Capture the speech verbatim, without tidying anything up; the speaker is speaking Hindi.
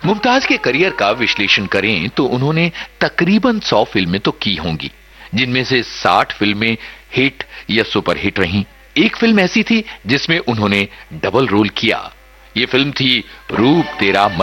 मुमताज के करियर का विश्लेषण करें तो उन्होंने तकरीबन सौ फिल्में तो की होंगी, जिनमें से साठ फिल्में हिट या सुपर हिट रहीं। एक फिल्म ऐसी थी जिसमें उन्होंने डबल रोल किया। ये फिल्म थी रूप तेरा